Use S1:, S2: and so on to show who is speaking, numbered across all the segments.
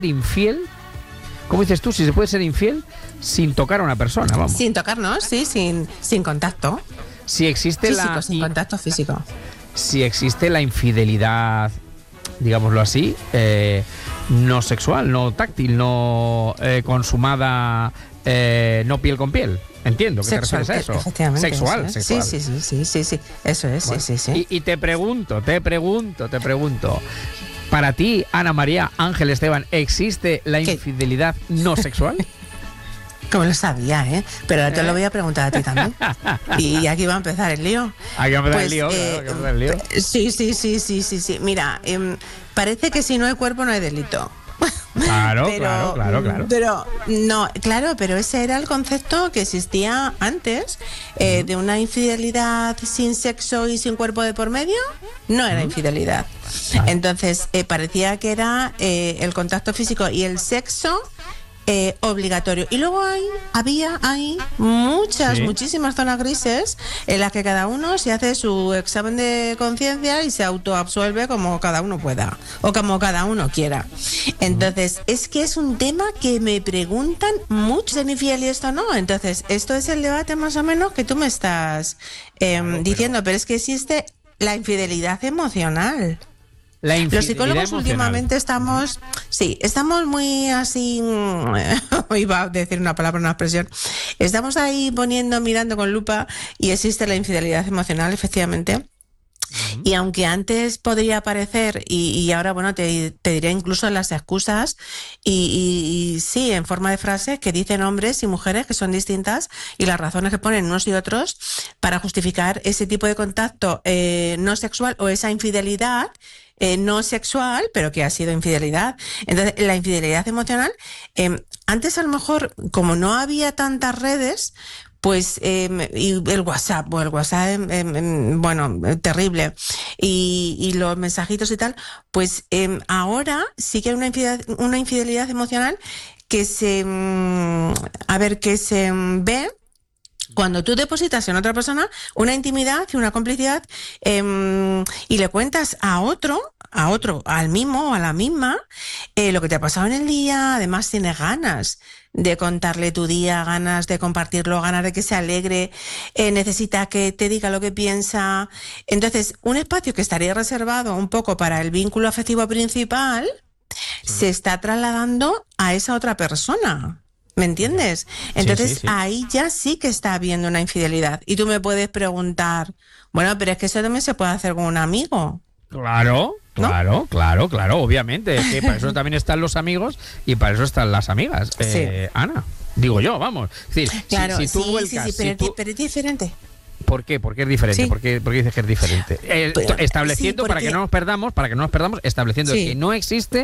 S1: infiel, ¿cómo dices tú? Si se puede ser infiel sin tocar a una persona, vamos.
S2: Sin tocarnos, sí, sin contacto.
S1: Si existe
S2: físico, sin contacto físico.
S1: Si existe la infidelidad, digámoslo así, no sexual, no táctil, no consumada, no piel con piel. Entiendo que
S2: sexual,
S1: te refieres a eso.
S2: Efectivamente.
S1: Sexual,
S2: eso es.
S1: sexual.
S2: Sí. Eso es, bueno, sí.
S1: Y te pregunto. Para ti, Ana María Ángel Esteban, ¿existe la infidelidad no sexual?
S2: Como lo sabía, ¿eh? Pero ahora te lo voy a preguntar a ti también. Y aquí va a empezar el lío.
S1: Aquí va a empezar el lío,
S2: Sí. Mira, parece que si no hay cuerpo no hay delito.
S1: Claro.
S2: Pero no, claro, pero ese era el concepto que existía antes de una infidelidad sin sexo y sin cuerpo de por medio, no era infidelidad. Entonces parecía que era el contacto físico y el sexo obligatorio. Y luego había muchísimas zonas grises en las que cada uno se hace su examen de conciencia y se autoabsuelve como cada uno pueda o como cada uno quiera. Entonces, es que es un tema que me preguntan mucho, ¿es infiel y esto no? Entonces, esto es el debate más o menos que tú me estás diciendo, pero es que existe la infidelidad emocional. Los psicólogos últimamente estamos muy así, iba a decir una palabra, una expresión, estamos ahí mirando con lupa y existe la infidelidad emocional, efectivamente. Y aunque antes podría parecer, y ahora, bueno, te diré incluso las excusas, y sí, en forma de frases que dicen hombres y mujeres que son distintas, y las razones que ponen unos y otros para justificar ese tipo de contacto no sexual o esa infidelidad no sexual, pero que ha sido infidelidad. Entonces, la infidelidad emocional, antes a lo mejor, como no había tantas redes, pues y el WhatsApp, bueno, terrible, y los mensajitos y tal, pues ahora sí que hay una infidelidad emocional que se ve cuando tú depositas en otra persona una intimidad y una complicidad y le cuentas a otro, al mismo o a la misma, lo que te ha pasado en el día. Además tienes ganas de contarle tu día, ganas de compartirlo, ganas de que se alegre, necesita que te diga lo que piensa. Entonces, un espacio que estaría reservado un poco para el vínculo afectivo principal se está trasladando a esa otra persona. ¿Me entiendes? Entonces
S1: sí.
S2: Ahí ya sí que está habiendo una infidelidad. Y tú me puedes preguntar, bueno, pero es que eso también se puede hacer con un amigo.
S1: Claro, obviamente. Es que para eso también están los amigos y para eso están las amigas. Ana, digo yo, vamos. Es decir,
S2: claro,
S1: pero
S2: es diferente.
S1: ¿Por qué? ¿Por qué es diferente?
S2: Sí.
S1: ¿Por qué dices que es diferente? Estableciendo, para que no nos perdamos, estableciendo que no existe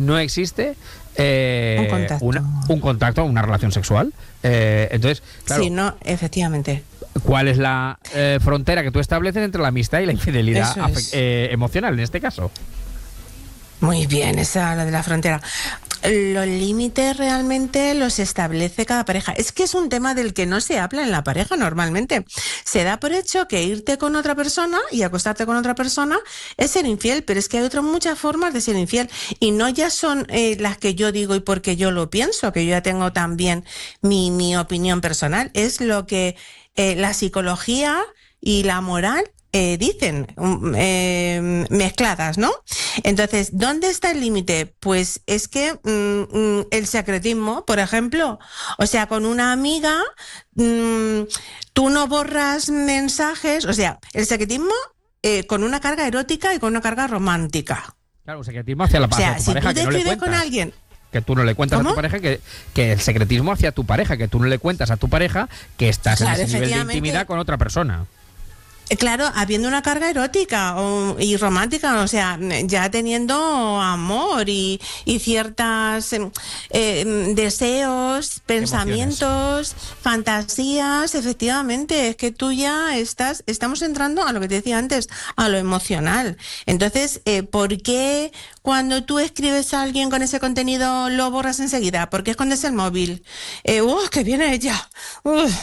S1: un contacto, una relación sexual. Entonces, claro.
S2: Sí, no, efectivamente.
S1: ¿Cuál es la frontera que tú estableces entre la amistad y la infidelidad emocional en este caso?
S2: Muy bien, esa la de la frontera. Los límites realmente los establece cada pareja. Es que es un tema del que no se habla en la pareja normalmente. Se da por hecho que irte con otra persona y acostarte con otra persona es ser infiel, pero es que hay otras muchas formas de ser infiel y no ya son las que yo digo y porque yo lo pienso, que yo ya tengo también mi opinión personal. Es lo que la psicología y la moral dicen, mezcladas, ¿no? Entonces, ¿dónde está el límite? Pues es que el secretismo, por ejemplo, o sea, con una amiga tú no borras mensajes, o sea, el secretismo con una carga erótica y con una carga romántica.
S1: Claro, el secretismo hacia la pareja,
S2: si
S1: pareja
S2: tú te
S1: que no le
S2: escribes
S1: cuentas.
S2: con alguien,
S1: que tú no le cuentas
S2: ¿cómo?
S1: a tu pareja, que el secretismo hacia tu pareja, que tú no le cuentas a tu pareja que estás en ese nivel de intimidad con otra persona.
S2: Claro, habiendo una carga erótica y romántica, o sea, ya teniendo amor y ciertas deseos, pensamientos, fantasías, efectivamente, es que tú ya estamos entrando a lo que te decía antes, a lo emocional. Entonces, ¿por qué cuando tú escribes a alguien con ese contenido lo borras enseguida? ¿Por qué escondes el móvil? Que viene ella.